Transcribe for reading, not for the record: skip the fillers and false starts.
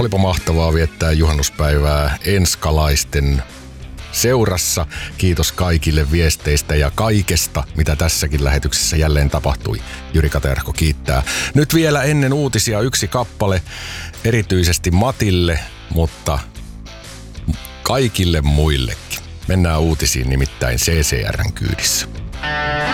Olipa mahtavaa viettää juhannuspäivää enskalaisten seurassa. Kiitos kaikille viesteistä ja kaikesta, mitä tässäkin lähetyksessä jälleen tapahtui. Jyri Katerko kiittää. Nyt vielä ennen uutisia yksi kappale, erityisesti Matille, mutta kaikille muillekin. Mennään uutisiin nimittäin CCR:n kyydissä.